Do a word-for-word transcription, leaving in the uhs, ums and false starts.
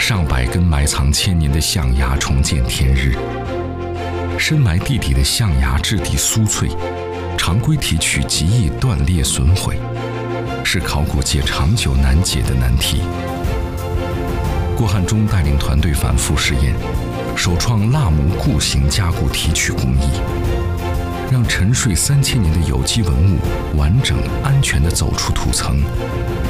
上百根埋藏千年的象牙重见天日。深埋地底的象牙质地酥脆，常规提取极易断裂损毁，是考古界长久难解的难题。郭汉忠带领团队反复试验，首创蜡模固形加固提取工艺，让沉睡三千年的有机文物完整安全地走出土层，